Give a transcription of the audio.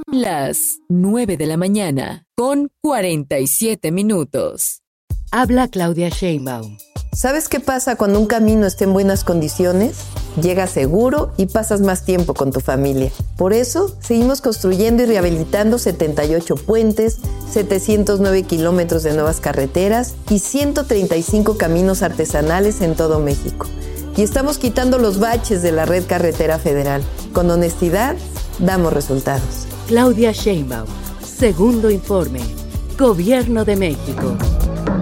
Las 9 de la mañana, con 47 minutos. Habla Claudia Sheinbaum. ¿Sabes qué pasa cuando un camino está en buenas condiciones? Llegas seguro y pasas más tiempo con tu familia. Por eso, seguimos construyendo y rehabilitando 78 puentes, 709 kilómetros de nuevas carreteras y 135 caminos artesanales en todo México. Y estamos quitando los baches de la red carretera federal. Con honestidad, damos resultados. Claudia Sheinbaum. Segundo informe. Gobierno de México.